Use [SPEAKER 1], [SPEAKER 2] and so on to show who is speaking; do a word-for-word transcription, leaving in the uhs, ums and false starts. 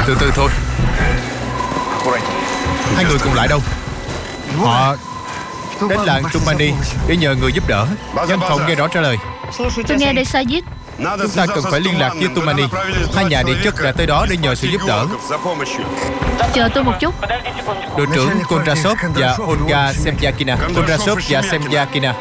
[SPEAKER 1] Từ từ thôi. Hai người còn lại đâu? Họ đến làng Tumani để nhờ người giúp đỡ. Văn phòng nghe rõ trả lời.
[SPEAKER 2] Tôi nghe đây Sayid.
[SPEAKER 1] Chúng ta cần phải liên lạc với Tumani. Hai nhà địa chất đã tới đó để nhờ sự giúp đỡ.
[SPEAKER 2] Chờ tôi một chút.
[SPEAKER 1] Đội trưởng Kondrasov và Olga Semyakina. Kondrasov và Semyakina.